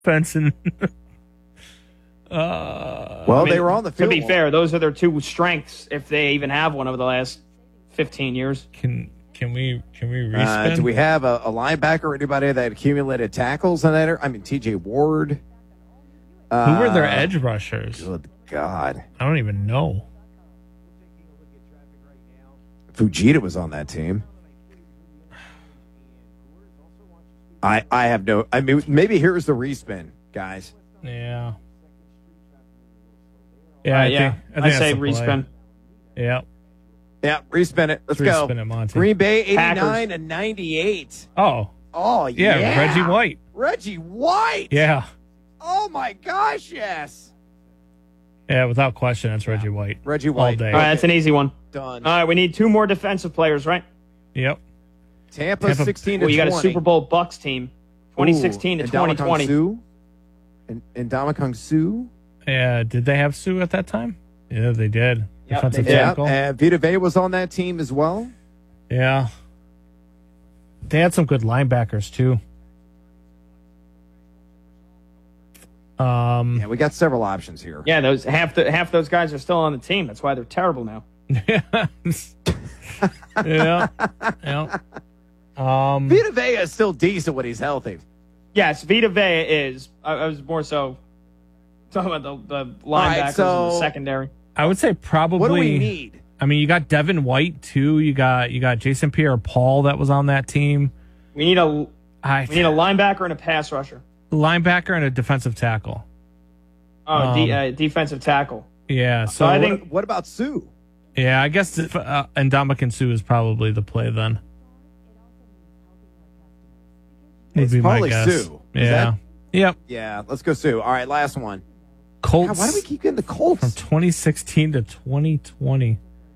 offense and Well, they were on the field. To be fair, those are their two strengths, if they even have one over the last 15 years. Can we respin? Do we have a linebacker or anybody that accumulated tackles on that? I mean, T.J. Ward. Who were their edge rushers? Good God. I don't even know. Fujita was on that team. I have no. I mean, maybe here's the respin, guys. Yeah. Yeah, I think I that's say the play. respin. Yeah. Yeah, respin it. Let's go. Respin it, Monty. Green Bay 89 Packers. and 98. Oh. Oh, Yeah, Reggie White. Reggie White. Yeah. Oh, my gosh, yes. Yeah, without question, that's Reggie White. Reggie White. All day. All right, that's an easy one. Done. All right, we need two more defensive players, right? Yep. Tampa 16 to Well, you 20. got a Super Bowl Bucks team, 2016 to 2020. And Ndamukong Suh. Yeah, did they have Sue at that time? Yeah, they did. Yep, Defensive they did. tackle. Vita Vea was on that team as well. Yeah. They had some good linebackers, too. Yeah, we got several options here. Yeah, those half those guys are still on the team. That's why they're terrible now. Yeah. Vita Vea is still decent when he's healthy. Yes, Vita Vea is. I was more so talking about the linebackers and the secondary. I would say probably. What do we need? I mean, you got Devin White too. You got Jason Pierre-Paul that was on that team. We need a linebacker and a pass rusher. Linebacker and a defensive tackle. Defensive tackle. Yeah. So I think. What about Sue? Yeah, I guess Ndamukong Suh is probably the play then. Would It's be my probably guess. Sue. Is Yeah. that- Yep. Yeah, let's go Sue. All right, last one. Colts. God, why do we keep getting the Colts? From 2016 to 2020.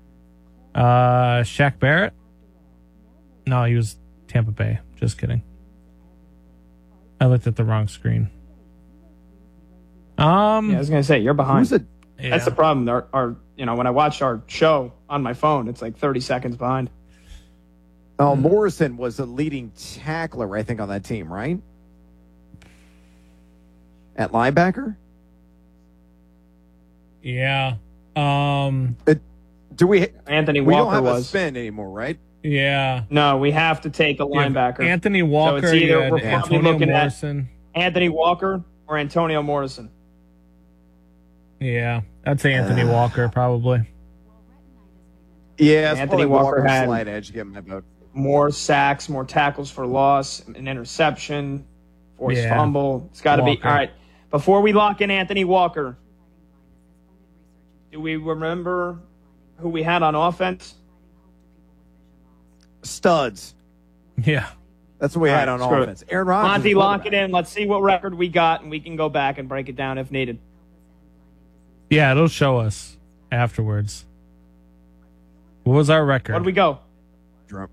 Shaq Barrett? No, he was Tampa Bay. Just kidding. I looked at the wrong screen. Yeah, I was gonna say you're behind. Yeah. That's the problem. Our when I watch our show on my phone, it's like 30 seconds behind. Oh, Morrison was the leading tackler, I think, on that team, right? At linebacker? Yeah. Do we? Anthony We Walker don't have a was. spin anymore, right? Yeah. No, we have to take a linebacker. Anthony Walker. So it's either you had we're probably Antonio looking Morrison. at Anthony Walker or Antonio Morrison. Yeah. I'd say Anthony Walker, probably. Yeah, it's Anthony probably Walker Walker's had- slight edge. Give him my vote. More sacks, more tackles for loss, an interception, forced Yeah. fumble. It's got to be. Walker. All right. Before we lock in Anthony Walker, do we remember who we had on offense? Studs. Yeah. That's what we had on screw it. offense. Aaron Rodgers. Monty, was lock it quarterback. in. Let's see what record we got, and we can go back and break it down if needed. Yeah, it'll show us afterwards. What was our record? Where do we go? Drum.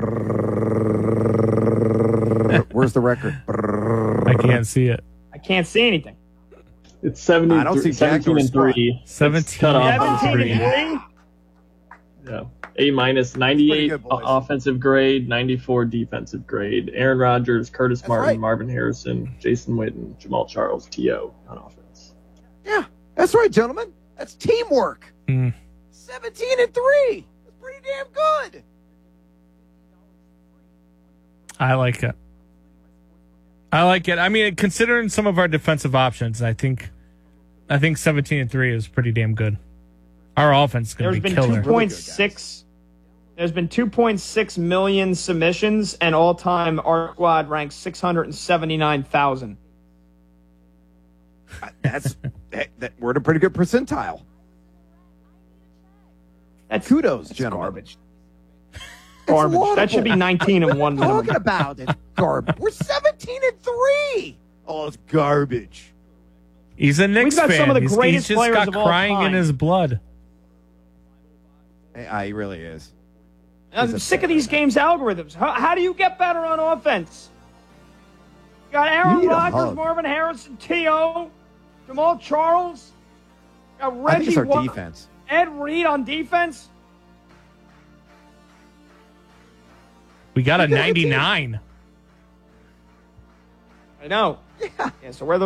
Where's the record? I can't see it. I can't see anything. It's 70, I don't see Jack 17 and nor 3. 17 It's cut off on 17 screen. and 3? Yeah. A minus, 98 good, boys. offensive grade, 94 defensive grade. Aaron Rodgers, Curtis That's Martin, right. Marvin Harrison, Jason Witten, Jamal Charles, T.O. on offense. Yeah, that's right, gentlemen. That's teamwork. 17 and 3. That's pretty damn good. I like it. I mean, considering some of our defensive options, I think 17 and 3 is pretty damn good. Our offense is going to There's be been killer. 2.6. There's been 2.6 million submissions, and all time our squad ranks 679,000. We're at a pretty good percentile. That's Kudos, that's gentlemen. garbage. Garbage. That should be 19 and 1 minimum. Talking about it, garbage. We're 17 and 3. Oh, it's garbage. He's a Knicks got fan. some of the He's greatest just players got of all crying in time. his blood. He really is. I'm sick of these games' algorithms. How do you get better on offense? You got You Aaron need a Rodgers, hug. Marvin Harrison, T.O., Jamal Charles, you got I think Reggie it's our White, defense. Ed Reed on defense. We got a Look at the team. 99. I know. Yeah, so where